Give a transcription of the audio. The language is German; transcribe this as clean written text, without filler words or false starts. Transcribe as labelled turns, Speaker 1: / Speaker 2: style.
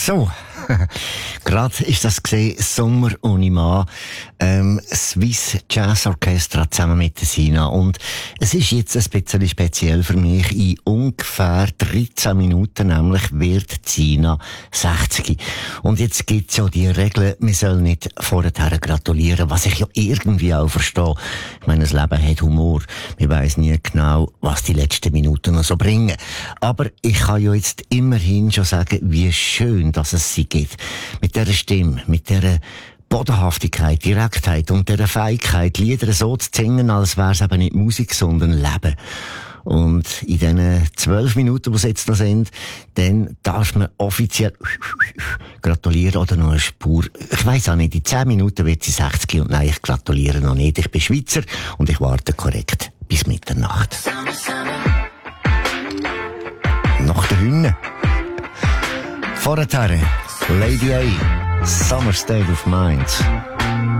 Speaker 1: So, gerade ist das gesehen, Sommer ohne Mann, Swiss Jazz Orchestra zusammen mit der Sina. Und es ist jetzt ein bisschen speziell für mich. In ungefähr 13 Minuten nämlich wird Sina 60. Und jetzt gibt's ja die Regel, man soll nicht vorher gratulieren, was ich ja irgendwie auch verstehe. Ich meine, das Leben hat Humor. Man weiss nie genau, was die letzten Minuten noch so bringen. Aber ich kann ja jetzt immerhin schon sagen, wie schön, dass es sie gibt. Mit dieser Stimme, mit dieser Bodenhaftigkeit, Direktheit und dieser Fähigkeit, Lieder so zu singen, als wäre es eben nicht Musik, sondern Leben. Und in diesen 12 Minuten, die es jetzt noch sind, dann darf man offiziell gratulieren oder noch eine Spur. Ich weiss auch nicht, in 10 Minuten wird sie 60 und nein, ich gratuliere noch nicht. Ich bin Schweizer und ich warte korrekt bis Mitternacht. Nach der Hymne. Vorher Lady A, Summer State of Mind.